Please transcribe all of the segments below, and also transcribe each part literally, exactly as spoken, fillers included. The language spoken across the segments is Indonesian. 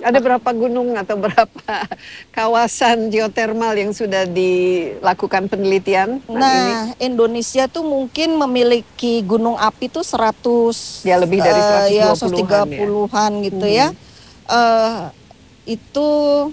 Ada berapa gunung atau berapa kawasan geotermal yang sudah dilakukan penelitian saat ini? Nah, Indonesia tuh mungkin memiliki gunung api tuh seratus, Ya lebih dari eh, ya seratus dua puluhan ya. seratus tiga puluhan gitu Mhm. ya. Eh, itu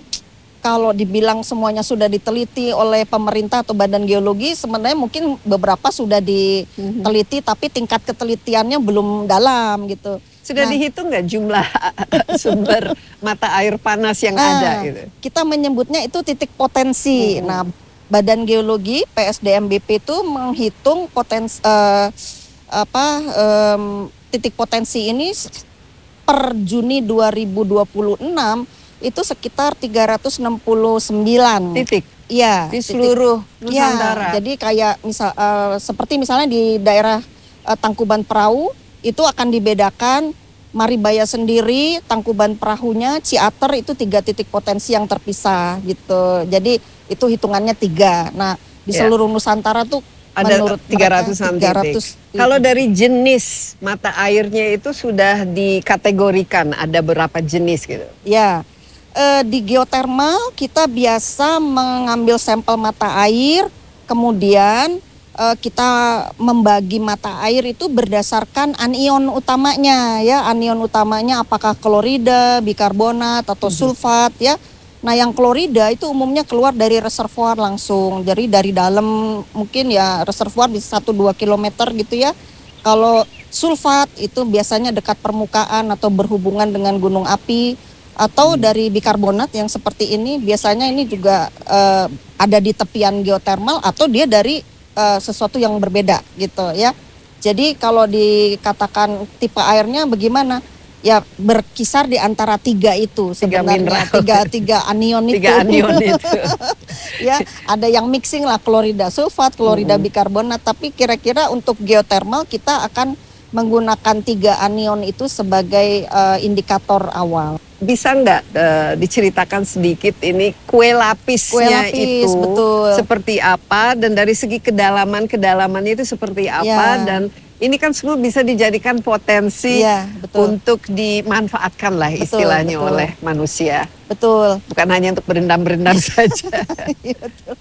kalau dibilang semuanya sudah diteliti oleh pemerintah atau badan geologi, sebenarnya mungkin beberapa sudah diteliti, tapi tingkat ketelitiannya belum dalam gitu. Sudah Nah, dihitung nggak jumlah sumber mata air panas yang ada ah, gitu? kita menyebutnya itu titik potensi. Mhm. Nah, Badan Geologi P S D M B P itu menghitung potensi eh, apa em, titik potensi ini s- per Juni dua ribu dua puluh enam itu sekitar tiga ratus enam puluh sembilan. Titik Iya, di titik. seluruh Ya, Nusantara. jadi kayak misal eh, seperti misalnya di daerah eh, Tangkuban Perahu itu akan dibedakan Maribaya sendiri, Tangkuban Perahunya, Ciater itu tiga titik potensi yang terpisah gitu. Jadi itu hitungannya tiga. Nah, di Ya. seluruh Nusantara tuh Ada menurut tiga mereka ratusan tiga titik. ratus. Kalau dari jenis mata airnya itu sudah dikategorikan ada berapa jenis gitu? Ya, eh, di geotermal kita biasa mengambil sampel mata air, kemudian eh, kita membagi mata air itu berdasarkan anion utamanya ya, anion utamanya apakah klorida, bikarbonat atau sulfat ya. Nah, yang klorida itu umumnya keluar dari reservoir langsung. Jadi dari dalam mungkin ya reservoir bisa satu dua kilometer gitu ya. Kalau sulfat itu biasanya dekat permukaan atau berhubungan dengan gunung api, atau dari bikarbonat yang seperti ini biasanya ini juga eh, ada di tepian geotermal atau dia dari eh, sesuatu yang berbeda gitu ya. Jadi kalau dikatakan tipe airnya bagaimana? Ya berkisar di antara tiga itu Tiga sebenarnya, mineral. tiga tiga anion itu. Tiga anion itu. Ya, ada yang mixing lah klorida sulfat, klorida bikarbonat, tapi kira-kira untuk geotermal kita akan menggunakan tiga anion itu sebagai eh, indikator awal. Bisa nggak eh, diceritakan sedikit ini kue lapisnya Kue lapis, itu betul. seperti apa dan dari segi kedalaman kedalamannya itu seperti apa Ya. dan ini kan semua bisa dijadikan potensi Ya, betul. untuk dimanfaatkan lah Betul, istilahnya betul. oleh manusia, Betul. bukan hanya untuk berendam-berendam saja. Iya, betul.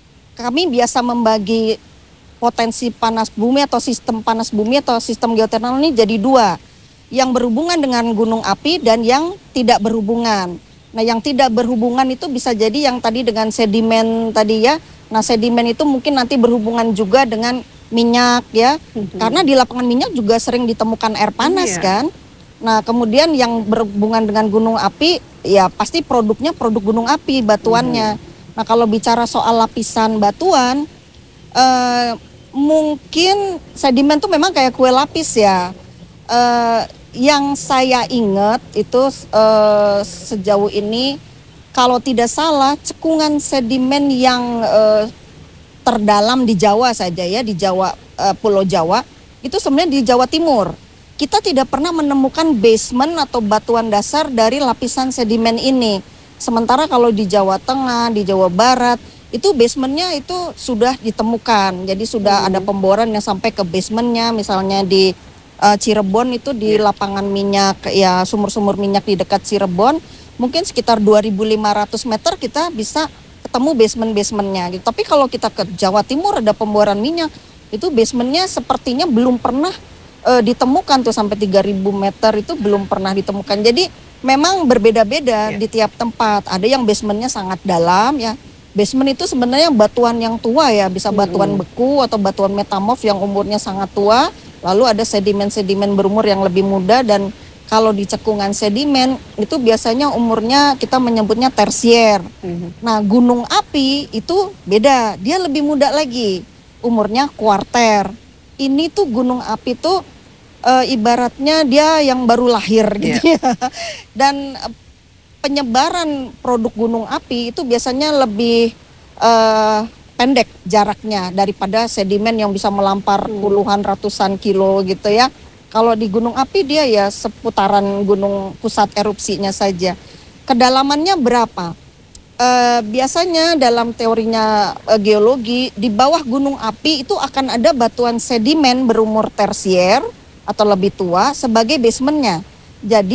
Kami biasa membagi potensi panas bumi atau sistem panas bumi atau sistem geotermal ini jadi dua. Yang berhubungan dengan gunung api dan yang tidak berhubungan. Nah, yang tidak berhubungan itu bisa jadi yang tadi dengan sedimen tadi ya. Nah, sedimen itu mungkin nanti berhubungan juga dengan minyak ya. Karena di lapangan minyak juga sering ditemukan air panas Iya. kan. Nah, kemudian yang berhubungan dengan gunung api ya pasti produknya produk gunung api, batuannya. Nah, kalau bicara soal lapisan batuan, eh, mungkin sedimen tuh memang kayak kue lapis ya. Eh, yang saya ingat itu eh, sejauh ini, kalau tidak salah, cekungan sedimen yang eh, terdalam di Jawa saja ya, di Jawa, eh, Pulau Jawa, itu sebenarnya di Jawa Timur. Kita tidak pernah menemukan basement atau batuan dasar dari lapisan sedimen ini. Sementara kalau di Jawa Tengah, di Jawa Barat, itu basementnya itu sudah ditemukan. Jadi sudah ada pemboran yang sampai ke basementnya, misalnya di uh, Cirebon itu di lapangan minyak, ya sumur-sumur minyak di dekat Cirebon, mungkin sekitar dua ribu lima ratus meter kita bisa ketemu basement-basementnya gitu. Tapi kalau kita ke Jawa Timur ada pemboran minyak, itu basementnya sepertinya belum pernah uh, ditemukan tuh sampai tiga ribu meter itu belum pernah ditemukan. Jadi memang berbeda-beda Yeah. di tiap tempat. Ada yang basementnya sangat dalam ya. Basement itu sebenarnya batuan yang tua ya, bisa batuan beku atau batuan metamorf yang umurnya sangat tua. Lalu ada sedimen-sedimen berumur yang lebih muda, dan kalau di cekungan sedimen itu biasanya umurnya kita menyebutnya tersier. Nah, gunung api itu beda, dia lebih muda lagi, umurnya kuarter. Ini tuh gunung api tuh e, ibaratnya dia yang baru lahir gitu ya. Dan e, penyebaran produk gunung api itu biasanya lebih eh, pendek jaraknya daripada sedimen yang bisa melampar puluhan ratusan kilo gitu ya. Kalau di gunung api dia ya seputaran gunung pusat erupsinya saja. Kedalamannya berapa? Eh, biasanya dalam teorinya eh, geologi, di bawah gunung api itu akan ada batuan sedimen berumur tersier atau lebih tua sebagai basementnya. Jadi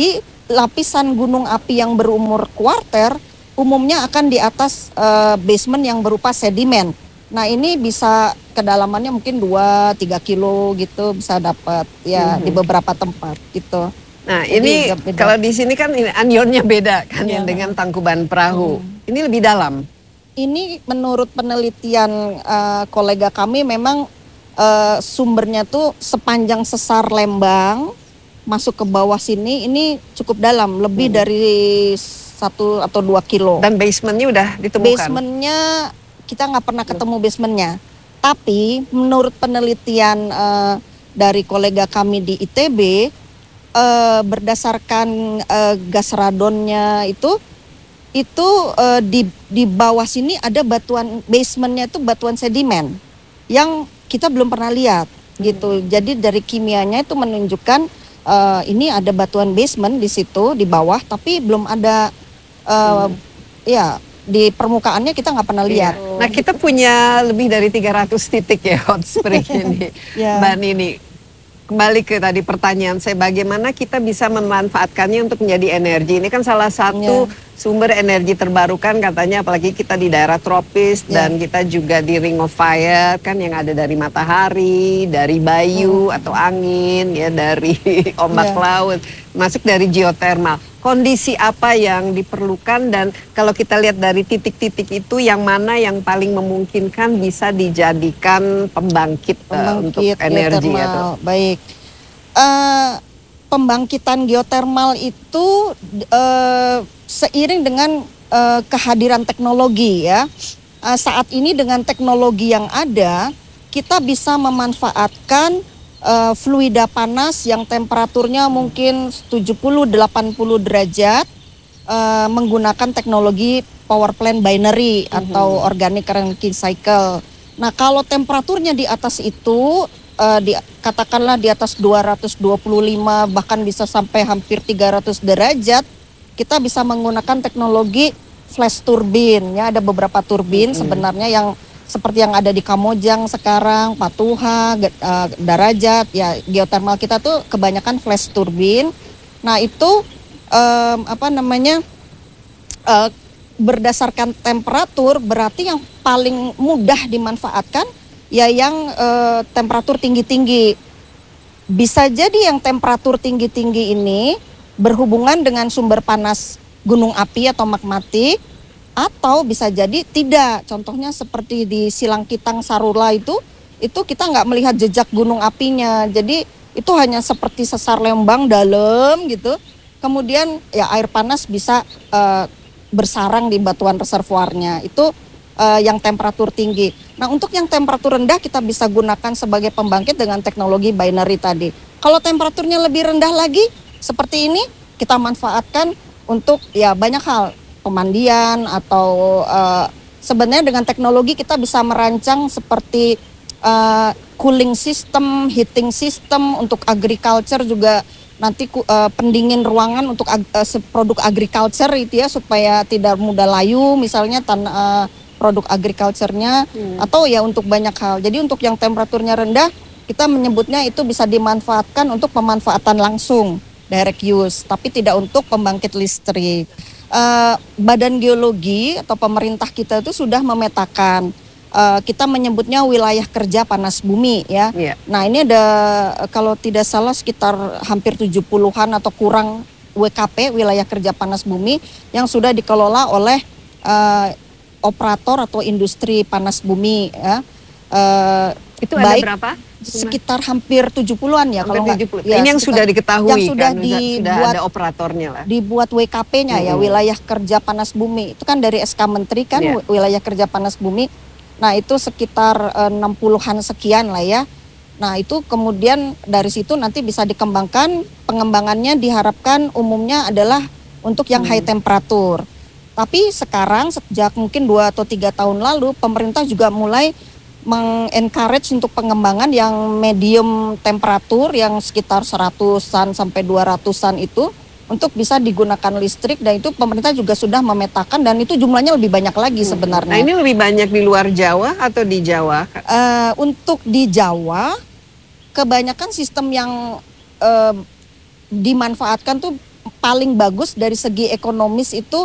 lapisan gunung api yang berumur kuarter umumnya akan di atas uh, basement yang berupa sedimen. Nah ini bisa kedalamannya mungkin dua tiga kilo gitu bisa dapat ya mm-hmm. di beberapa tempat gitu. Nah jadi, ini kalau di sini kan ini anyonnya beda kan ya. yang dengan Tangkuban Perahu. Hmm. Ini lebih dalam. Ini menurut penelitian uh, kolega kami memang uh, sumbernya tuh sepanjang sesar Lembang masuk ke bawah sini ini cukup dalam lebih hmm. dari satu atau dua kilo. Dan basementnya udah ditemukan? Basementnya kita nggak pernah ketemu basementnya. Tapi menurut penelitian uh, dari kolega kami di I T B uh, berdasarkan uh, gas radonnya itu itu uh, di di bawah sini ada batuan basementnya itu batuan sedimen yang kita belum pernah lihat gitu. Hmm. Jadi dari kimianya itu menunjukkan uh, ini ada batuan basement di situ di bawah, tapi belum ada uh, hmm. ya di permukaannya kita nggak pernah lihat. Iya. Nah kita punya lebih dari tiga ratus titik ya hot spring ini, yeah. Mbak Nini. Kembali ke tadi pertanyaan saya, bagaimana kita bisa memanfaatkannya untuk menjadi energi? Ini kan salah satu yeah. sumber energi terbarukan katanya, apalagi kita di daerah tropis yeah. dan kita juga di Ring of Fire kan yang ada dari matahari, dari bayu hmm. atau angin, ya dari ombak yeah. laut, masuk dari geothermal. Kondisi apa yang diperlukan dan kalau kita lihat dari titik-titik itu yang mana yang paling memungkinkan bisa dijadikan pembangkit, pembangkit uh, untuk energi atau baik uh, pembangkitan geotermal itu uh, seiring dengan uh, kehadiran teknologi ya uh, saat ini dengan teknologi yang ada kita bisa memanfaatkan Uh, fluida panas yang temperaturnya mungkin tujuh puluh sampai delapan puluh derajat uh, menggunakan teknologi power plant binary mm-hmm. atau organic Rankine cycle. Nah, kalau temperaturnya di atas itu uh, di, katakanlah di atas dua ratus dua puluh lima bahkan bisa sampai hampir tiga ratus derajat, kita bisa menggunakan teknologi flash turbine ya, ada beberapa turbin mm-hmm. sebenarnya yang seperti yang ada di Kamojang sekarang, Patuha, uh, Darajat, ya geotermal kita tuh kebanyakan flash turbine. Nah itu um, apa namanya uh, berdasarkan temperatur berarti yang paling mudah dimanfaatkan ya yang uh, temperatur tinggi-tinggi. Bisa jadi yang temperatur tinggi-tinggi ini berhubungan dengan sumber panas gunung api atau magmatik. Atau bisa jadi tidak, contohnya seperti di Silangkitang Sarula itu, itu kita nggak melihat jejak gunung apinya, jadi itu hanya seperti sesar Lembang dalam gitu, kemudian ya air panas bisa uh, bersarang di batuan reservoirnya, itu uh, yang temperatur tinggi. Nah untuk yang temperatur rendah kita bisa gunakan sebagai pembangkit dengan teknologi binary tadi. Kalau temperaturnya lebih rendah lagi, seperti ini, kita manfaatkan untuk ya banyak hal, pemandian atau uh, sebenarnya dengan teknologi kita bisa merancang seperti uh, cooling system, heating system untuk agriculture juga nanti uh, pendingin ruangan untuk ag uh, produk agriculture itu ya supaya tidak mudah layu misalnya tan uh, produk agriculture-nya hmm. atau ya untuk banyak hal. Jadi untuk yang temperaturnya rendah kita menyebutnya itu bisa dimanfaatkan untuk pemanfaatan langsung direct use tapi tidak untuk pembangkit listrik. Uh, Badan Geologi atau pemerintah kita itu sudah memetakan, uh, kita menyebutnya wilayah kerja panas bumi ya. Yeah. Nah ini ada kalau tidak salah sekitar hampir tujuh puluhan atau kurang W K P wilayah kerja panas bumi yang sudah dikelola oleh uh, operator atau industri panas bumi ya. Uh, itu baik, ada berapa? Sekitar hampir tujuh puluhan ya kalau nggak. Ya, ini yang sudah diketahui yang sudah kan, dibuat, sudah ada operatornya lah. Dibuat W K P-nya hmm. ya, wilayah kerja panas bumi. Itu kan dari S K Menteri kan yeah. wilayah kerja panas bumi. Nah, itu sekitar uh, enam puluhan sekian lah ya. Nah, itu kemudian dari situ nanti bisa dikembangkan, pengembangannya diharapkan umumnya adalah untuk yang hmm. high temperatur. Tapi sekarang sejak mungkin dua atau tiga tahun lalu pemerintah juga mulai mengencourage untuk pengembangan yang medium temperatur yang sekitar seratusan sampai dua ratusan itu untuk bisa digunakan listrik dan itu pemerintah juga sudah memetakan dan itu jumlahnya lebih banyak lagi sebenarnya. Nah ini lebih banyak di luar Jawa atau di Jawa? Uh, untuk di Jawa kebanyakan sistem yang uh, dimanfaatkan tuh paling bagus dari segi ekonomis itu